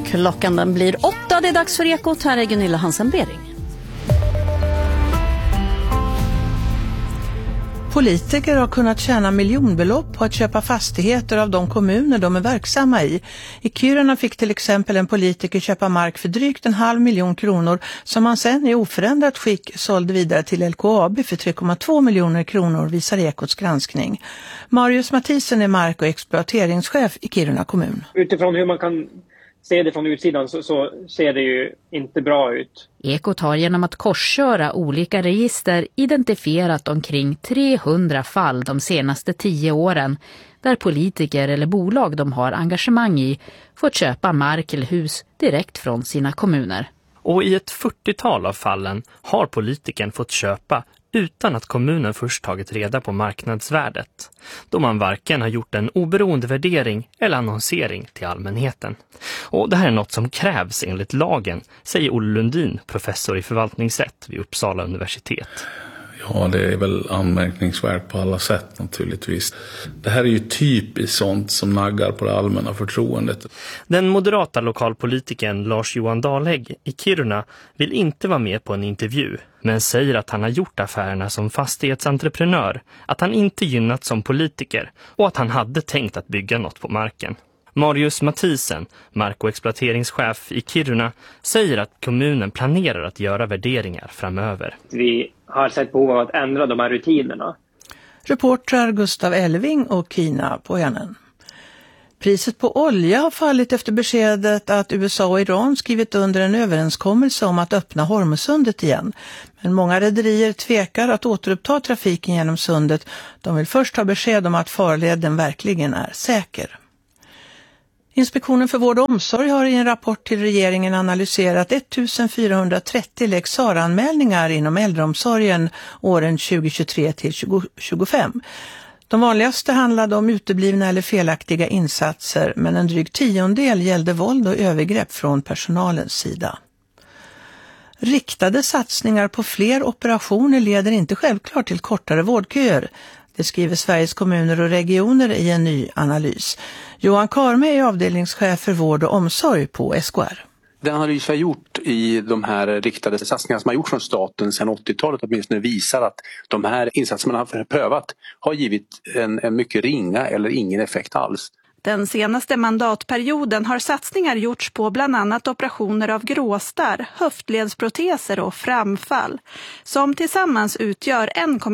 Klockan den blir 8, det är dags för Ekot. Här är Gunilla Hansen-Bering. Politiker har kunnat tjäna miljonbelopp på att köpa fastigheter av de kommuner de är verksamma i. I Kiruna fick till exempel en politiker köpa mark för drygt 500 000 kronor som han sen i oförändrat skick sålde vidare till LKAB för 3,2 miljoner kronor, visar Ekots granskning. Marius Mathisen är mark- och exploateringschef i Kiruna kommun. Utifrån hur man kan se det från utsidan så ser det ju inte bra ut. Ekot har genom att korsköra olika register identifierat omkring 300 fall de senaste 10 åren där politiker eller bolag de har engagemang i fått köpa mark eller hus direkt från sina kommuner. Och i ett 40-tal av fallen har politikern fått köpa utan att kommunen först tagit reda på marknadsvärdet, då man varken har gjort en oberoende värdering eller annonsering till allmänheten. Och det här är något som krävs enligt lagen, säger Olle Lundin, professor i förvaltningsrätt vid Uppsala universitet. Ja, det är väl anmärkningsvärt på alla sätt naturligtvis. Det här är ju typiskt sånt som naggar på det allmänna förtroendet. Den moderata lokalpolitikern Lars-Johan Dahlhägg i Kiruna vill inte vara med på en intervju, men säger att han har gjort affärerna som fastighetsentreprenör, att han inte gynnat som politiker och att han hade tänkt att bygga något på marken. Marius Mathisen, mark- och exploateringschef i Kiruna, säger att kommunen planerar att göra värderingar framöver. Vi har sett behov av att ändra de här rutinerna. Reportrar Gustav Elving och Kina på enen. Priset på olja har fallit efter beskedet att USA och Iran skrivit under en överenskommelse om att öppna Hormuzsundet igen. Men många rederier tvekar att återuppta trafiken genom sundet. De vill först ha besked om att farleden verkligen är säker. Inspektionen för vård och omsorg har i en rapport till regeringen analyserat 1430 lex SARA-anmälningar inom äldreomsorgen åren 2023 till 2025. De vanligaste handlade om uteblivna eller felaktiga insatser, men en dryg 10% gällde våld och övergrepp från personalens sida. Riktade satsningar på fler operationer leder inte självklart till kortare vårdköer. Det skriver Sveriges kommuner och regioner i en ny analys. Johan Karme är avdelningschef för vård och omsorg på SKR. Den analys vi har gjort i de här riktade satsningarna som har gjorts från staten sedan 80-talet åtminstone visar att de här insatserna man har prövat har givit en mycket ringa eller ingen effekt alls. Den senaste mandatperioden har satsningar gjorts på bland annat operationer av gråstarr, höftledsproteser och framfall, som tillsammans utgör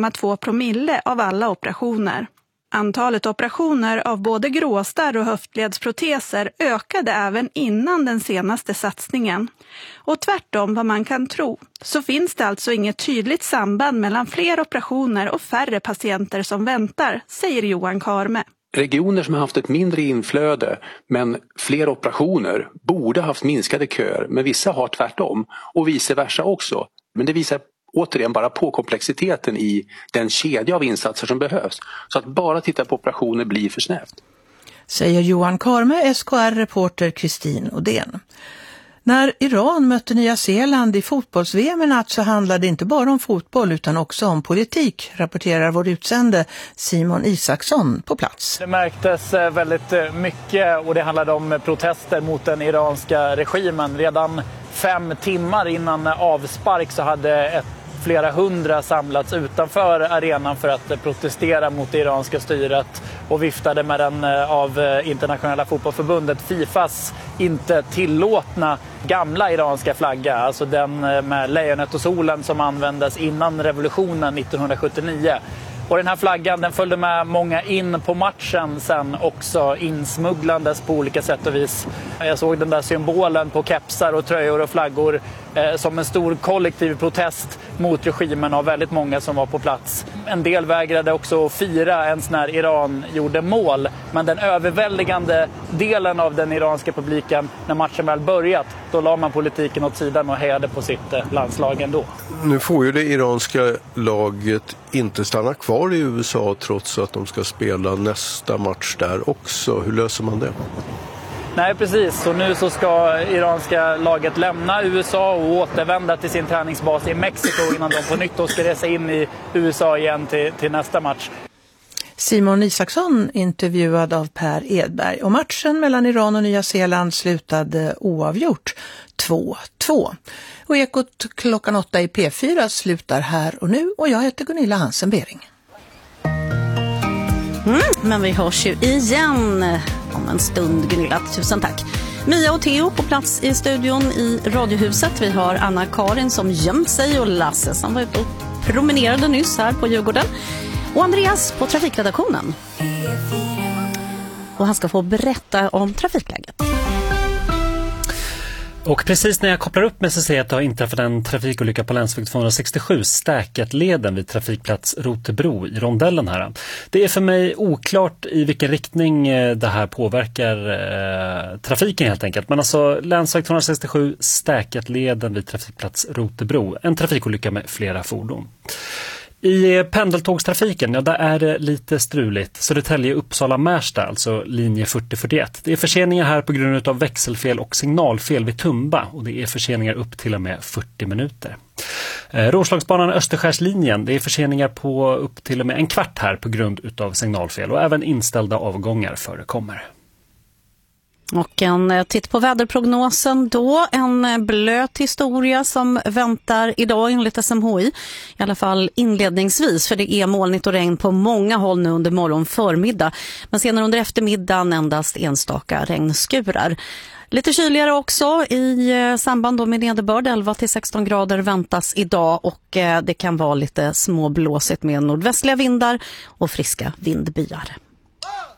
1,2% av alla operationer. Antalet operationer av både gråstarr och höftledsproteser ökade även innan den senaste satsningen. Och tvärtom vad man kan tro, så finns det alltså inget tydligt samband mellan fler operationer och färre patienter som väntar, säger Johan Karme. Regioner som har haft ett mindre inflöde men fler operationer borde haft minskade köer, men vissa har tvärtom och vice versa också. Men det visar återigen bara på komplexiteten i den kedja av insatser som behövs. Så att bara titta på operationer blir för snävt. Säger Johan Karme, SKR-reporter Kristin Odén. När Iran mötte Nya Zeeland i fotbolls-VM i natt så handlade det inte bara om fotboll utan också om politik, rapporterar vår utsände Simon Isaksson på plats. Det märktes väldigt mycket och det handlade om protester mot den iranska regimen. Redan 5 timmar innan avspark så hade flera hundra samlats utanför arenan för att protestera mot det iranska styret och viftade med den av internationella fotbollsförbundet FIFAs inte tillåtna gamla iranska flagga, alltså den med lejonet och solen som användes innan revolutionen 1979. Och den här flaggan den följde med många in på matchen sen också insmugglandes på olika sätt och vis. Jag såg den där symbolen på kepsar och tröjor och flaggor som en stor kollektiv protest mot regimen av väldigt många som var på plats. En del vägrade också fira ens när Iran gjorde mål. Men den överväldigande delen av den iranska publiken när matchen väl börjat, då la man politiken åt sidan och hejade på sitt landslag ändå. Nu får ju det iranska laget inte stanna kvar i USA trots att de ska spela nästa match där också. Hur löser man det? Nej, precis. Så nu så ska iranska laget lämna USA och återvända till sin träningsbas i Mexiko innan de på nytt ska resa in i USA igen till nästa match. Simon Isaksson intervjuad av Per Edberg. Och matchen mellan Iran och Nya Zeeland slutade oavgjort 2-2. Och Ekot klockan 8 i P4 slutar här och nu. Och jag heter Gunilla Hansen-Bering. Men vi hörs ju igen om en stund, Gunilla. Tusen tack. Mia och Theo på plats i studion i Radiohuset. Vi har Anna-Karin som gömt sig och Lasse som var ute och promenerade nyss här på Djurgården. Och Andreas på trafikredaktionen. Och han ska få berätta om trafikläget. Och precis när jag kopplar upp mig så ser jag att det har inträffat en trafikolycka på länsväg 267, Stäketleden vid trafikplats Rotebro i rondellen här. Det är för mig oklart i vilken riktning det här påverkar trafiken helt enkelt. Men alltså länsväg 267, Stäketleden vid trafikplats Rotebro, en trafikolycka med flera fordon. I pendeltågstrafiken, där är det lite struligt. Södertälje, Uppsala, Märsta, alltså linje 4041. Det är förseningar här på grund av växelfel och signalfel vid Tumba. Och det är förseningar upp till och med 40 minuter. Roslagsbanan Österskärslinjen, det är förseningar på upp till och med en kvart här på grund av signalfel. Och även inställda avgångar förekommer. Och en titt på väderprognosen då, en blöt historia som väntar idag enligt SMHI, i alla fall inledningsvis, för det är molnigt och regn på många håll nu under morgon förmiddag, men senare under eftermiddagen endast enstaka regnskurar. Lite kyligare också i samband då med nederbörd, 11-16 grader väntas idag och det kan vara lite småblåsigt med nordvästliga vindar och friska vindbyar.